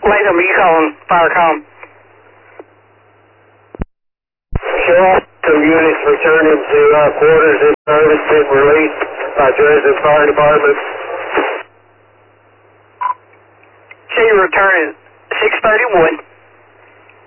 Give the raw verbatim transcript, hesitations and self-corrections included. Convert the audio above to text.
Late number, you calling Firecom? Show some units returning to uh, quarters in service been released by Dresden Fire Department. Say you're returning six thirty-one.